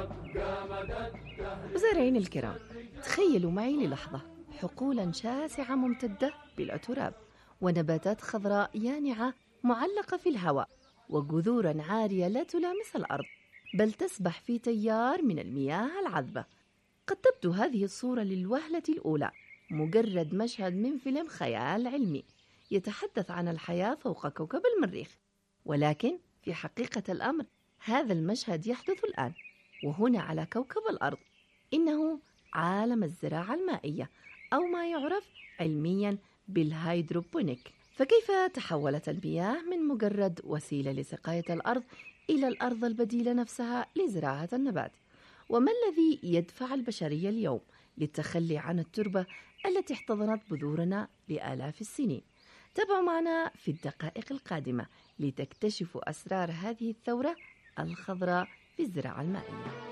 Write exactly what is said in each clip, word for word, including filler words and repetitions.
مزارعين الكرام، تخيلوا معي للحظة حقولا شاسعة ممتدة بلا تراب، ونباتات خضراء يانعة معلقة في الهواء، وجذورا عارية لا تلامس الأرض بل تسبح في تيار من المياه العذبة. قد تبدو هذه الصورة للوهلة الأولى مجرد مشهد من فيلم خيال علمي يتحدث عن الحياة فوق كوكب المريخ، ولكن في حقيقة الأمر هذا المشهد يحدث الآن وهنا على كوكب الأرض. إنه عالم الزراعة المائية، أو ما يعرف علمياً بالهيدروبونيك. فكيف تحولت المياه من مجرد وسيلة لسقاية الأرض إلى الأرض البديلة نفسها لزراعة النبات؟ وما الذي يدفع البشرية اليوم للتخلي عن التربة التي احتضنت بذورنا لآلاف السنين؟ تابعوا معنا في الدقائق القادمة لتكتشفوا أسرار هذه الثورة الخضراء في الزراعة المائية.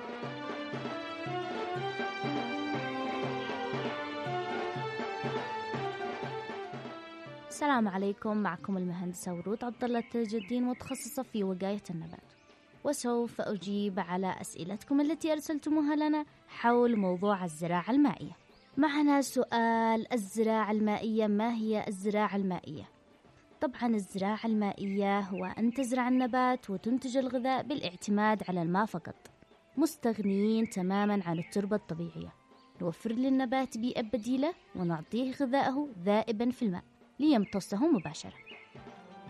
السلام عليكم، معكم المهندسة ورود عبد الله التاج-الدين، متخصصة في وقاية النبات، وسوف أجيب على أسئلتكم التي أرسلتموها لنا حول موضوع الزراعة المائية. معنا سؤال: الزراعة المائية، ما هي الزراعة المائية؟ طبعا الزراعة المائية هو أن تزرع النبات وتنتج الغذاء بالاعتماد على الماء فقط، مستغنيين تماما عن التربة الطبيعية. نوفر للنبات بيئة بديلة ونعطيه غذاءه ذائبا في الماء ليمتصه مباشرة.